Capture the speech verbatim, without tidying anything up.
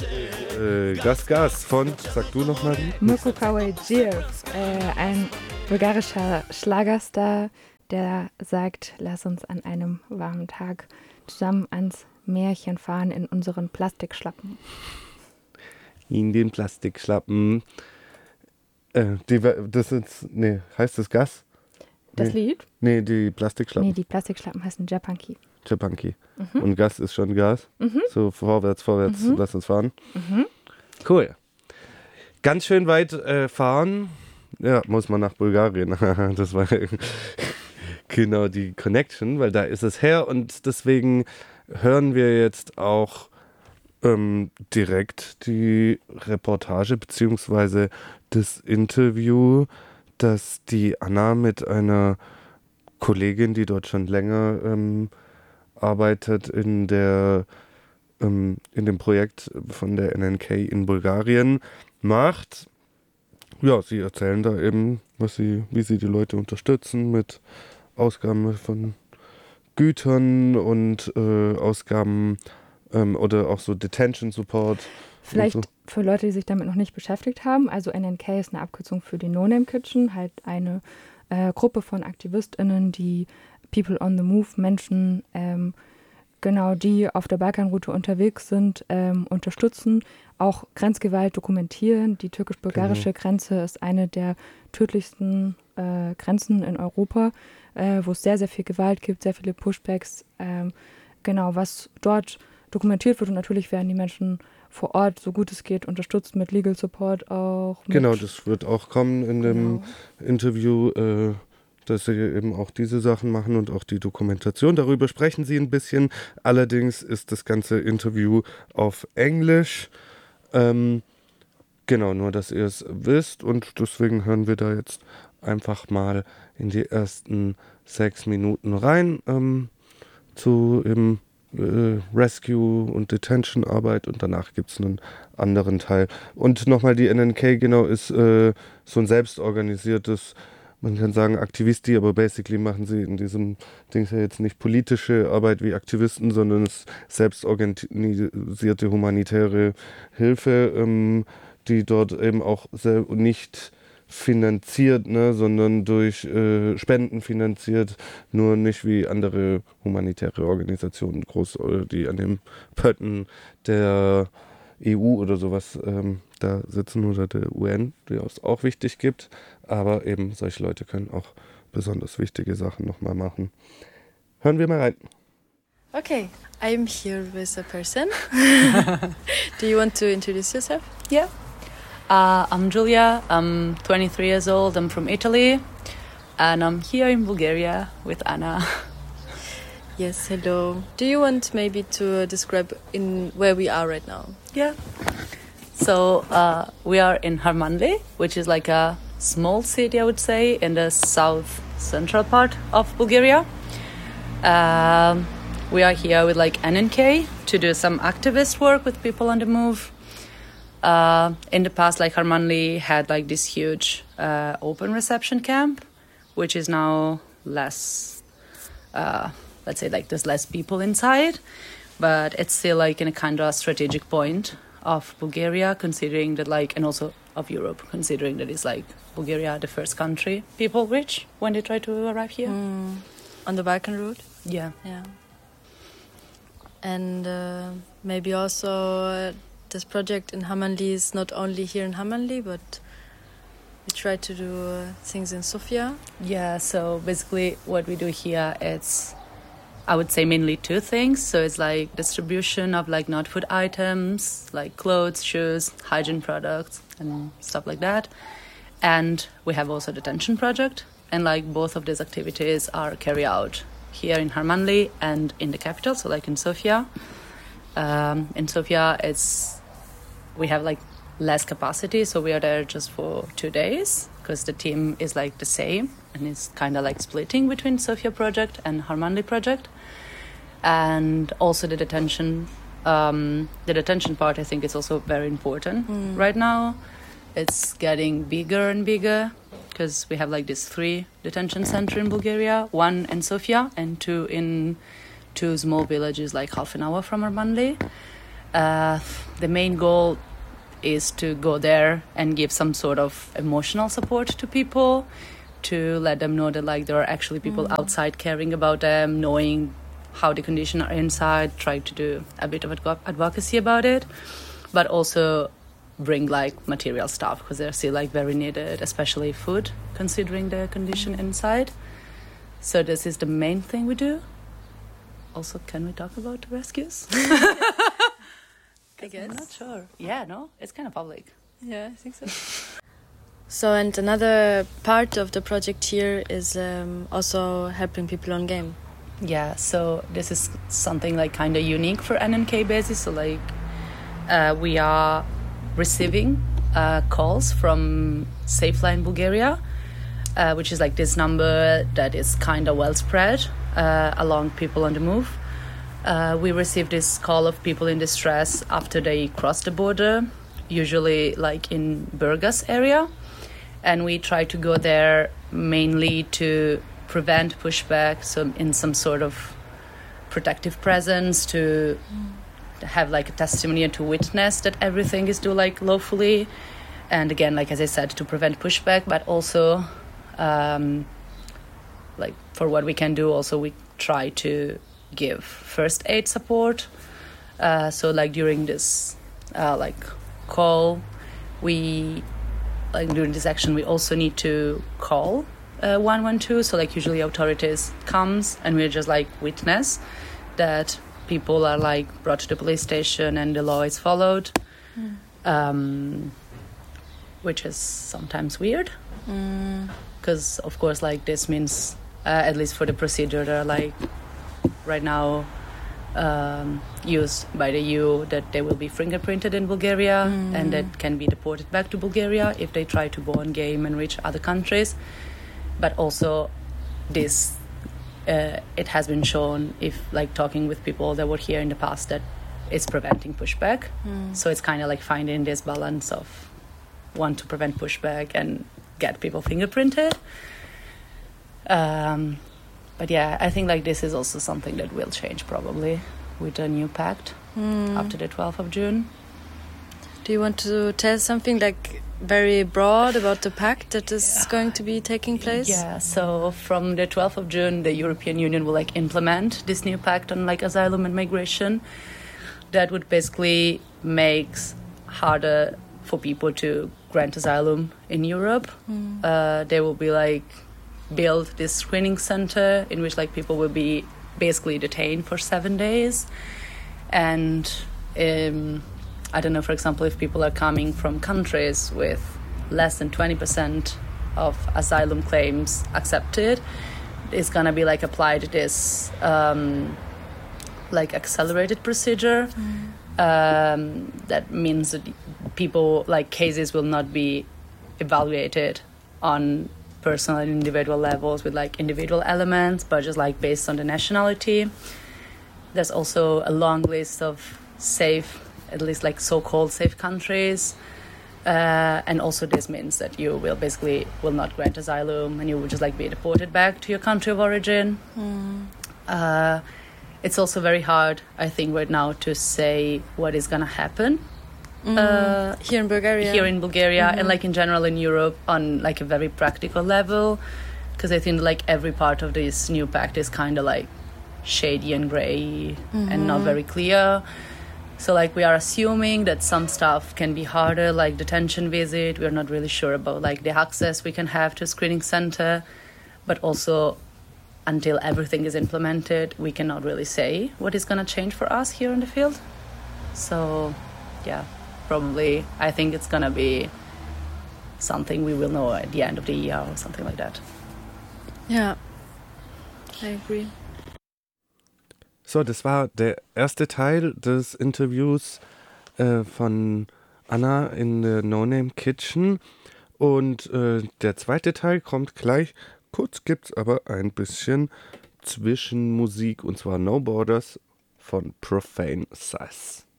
Äh, Gas Gas von, sag du nochmal. Mirko Kawajir, äh, ein bulgarischer Schlagerstar, der sagt, lass uns an einem warmen Tag zusammen ans Märchen fahren in unseren Plastikschlappen. In den Plastikschlappen. Äh, die, das ist, nee, heißt das Gas? Das nee. Lied? Nee, die Plastikschlappen. Nee, die Plastikschlappen heißen Japanki. Japanki. Mhm. Und Gas ist schon Gas. Mhm. So vorwärts, vorwärts, Mhm. lass uns fahren. Mhm. Cool. Ganz schön weit äh, fahren. Ja, muss man nach Bulgarien. Das war genau die Connection, weil da ist es her. Und deswegen hören wir jetzt auch ähm, direkt die Reportage beziehungsweise das Interview, das die Anna mit einer Kollegin, die dort schon länger ähm, arbeitet, in der ähm, in dem Projekt von der N N K in Bulgarien macht. Ja, sie erzählen da eben, was sie, wie sie die Leute unterstützen mit Ausgaben von Gütern und äh, Ausgaben ähm, oder auch so Detention Support. Vielleicht so. Für Leute, die sich damit noch nicht beschäftigt haben, also N N K ist eine Abkürzung für die No Name Kitchen, halt eine äh, Gruppe von AktivistInnen, die People on the Move, Menschen, ähm, genau, die auf der Balkanroute unterwegs sind, ähm, unterstützen, auch Grenzgewalt dokumentieren. Die türkisch-bulgarische Genau. Grenze ist eine der tödlichsten äh, Grenzen in Europa, äh, wo es sehr, sehr viel Gewalt gibt, sehr viele Pushbacks, ähm, genau, was dort dokumentiert wird. Und natürlich werden die Menschen vor Ort, so gut es geht, unterstützt mit Legal Support auch. Mit Genau, das wird auch kommen in dem Genau. Interview, äh, dass sie eben auch diese Sachen machen und auch die Dokumentation. Darüber sprechen sie ein bisschen. Allerdings ist das ganze Interview auf Englisch. Ähm, genau, nur dass ihr es wisst. Und deswegen hören wir da jetzt einfach mal in die ersten sechs Minuten rein ähm, zu eben äh, Rescue und Detention Arbeit und danach gibt es einen anderen Teil. Und nochmal die N N K, genau, ist äh, so ein selbstorganisiertes, man kann sagen Aktivisti, aber basically machen sie in diesem Ding ja jetzt nicht politische Arbeit wie Aktivisten, sondern es ist selbstorganisierte humanitäre Hilfe, ähm, die dort eben auch sel- nicht finanziert, ne, sondern durch äh, Spenden finanziert, nur nicht wie andere humanitäre Organisationen, groß, äh, die an dem Pötten der E U oder sowas ähm, da sitzen oder der U N, die es auch wichtig gibt, aber eben solche Leute können auch besonders wichtige Sachen nochmal machen. Hören wir mal rein. Okay, I'm here with a person. Do you want to introduce yourself? Yeah. Uh, I'm Julia, I'm twenty-three years old, I'm from Italy, and I'm here in Bulgaria with Anna. Yes, hello. Do you want maybe to describe in where we are right now? Yeah. So uh, we are in Harmanli, which is like a small city, I would say, in the south central part of Bulgaria. Um, we are here with like N N K to do some activist work with people on the move. Uh, in the past, like Harmanli had like this huge uh, open reception camp, which is now less, uh, let's say like there's less people inside, but it's still like in a kind of strategic point of Bulgaria, considering that like, and also of Europe, considering that it's like Bulgaria, the first country people reach when they try to arrive here. Mm. On the Balkan route? Yeah. Yeah. And uh, maybe also uh, this project in Harmanli is not only here in Harmanli, but we try to do uh, things in Sofia. Yeah, so basically what we do here, it's, I would say mainly two things. So it's like distribution of like not food items, like clothes, shoes, hygiene products and stuff like that. And we have also a detention project. And like both of these activities are carried out here in Harmanli and in the capital, so like in Sofia. Um, in Sofia, it's we have like less capacity, so we are there just for two days because the team is like the same and it's kind of like splitting between Sofia project and Harmanli project. And also the detention, um, the detention part, I think is also very important mm. right now. It's getting bigger and bigger because we have like these three detention centers in Bulgaria, one in Sofia and two in two small villages like half an hour from Harmanli. Uh, the main goal is to go there and give some sort of emotional support to people, to let them know that like there are actually people mm. outside caring about them, knowing how the conditions are inside, try to do a bit of advo- advocacy about it, but also bring like material stuff because they're still like very needed, especially food, considering the condition inside. So this is the main thing we do. Also, can we talk about the rescues? I guess. I'm not sure. Yeah, no? It's kind of public. Yeah, I think so. So, and another part of the project here is um, also helping people on game. Yeah, so this is something like kind of unique for N N K basis. So like uh, we are receiving uh, calls from SafeLine Bulgaria, uh, which is like this number that is kind of well spread uh, along people on the move. Uh, we receive this call of people in distress after they cross the border, usually like in Burgas area. And we try to go there mainly to prevent pushback, so in some sort of protective presence, to mm. have like a testimony and to witness that everything is done like lawfully. And again, like as I said, to prevent pushback, but also um, like for what we can do, also we try to give first aid support. Uh, so like during this uh, like call, we like during this action we also need to call uh, one one two. So like usually authorities comes and we just like witness that people are like brought to the police station and the law is followed, mm. um, which is sometimes weird because mm. of course like this means uh, at least for the procedure there are like right now um, used by the E U that they will be fingerprinted in Bulgaria mm. and that can be deported back to Bulgaria if they try to go on game and reach other countries. But also this, uh, it has been shown if like talking with people that were here in the past that it's preventing pushback. Mm. So it's kind of like finding this balance of want to prevent pushback and get people fingerprinted. Um, But yeah, I think like this is also something that will change probably with the new pact mm. after the twelfth of June. Do you want to tell something like very broad about the pact that is yeah. going to be taking place? Yeah, so from the twelfth of June, the European Union will like implement this new pact on like asylum and migration. That would basically make harder for people to grant asylum in Europe. Mm. Uh, there will be like build this screening center in which like people will be basically detained for seven days. And um, I don't know, for example, if people are coming from countries with less than twenty percent of asylum claims accepted, it's gonna be like applied this um, like accelerated procedure. Mm. Um, that means that people like cases will not be evaluated on personal and individual levels with like individual elements, but just like based on the nationality. There's also a long list of safe, at least like so-called safe countries. Uh, and also this means that you will basically will not grant asylum and you will just like be deported back to your country of origin. Mm. Uh, it's also very hard, I think, right now to say what is going to happen. Mm. Uh, here in Bulgaria here in Bulgaria mm-hmm. and like in general in Europe on like a very practical level, because I think like every part of this new pact is kind of like shady and gray mm-hmm. and not very clear. So like we are assuming that some stuff can be harder, like detention visit. We're not really sure about like the access we can have to a screening center, but also until everything is implemented we cannot really say what is going to change for us here in the field. So yeah, probably I think it's gonna be something we will know at the end of the year or something like that. Ja, I agree. So, das war der erste Teil des Interviews äh, von Anna in der No Name Kitchen und äh, der zweite Teil kommt gleich. Kurz gibt's aber ein bisschen Zwischenmusik und zwar No Borders von Profane Sass.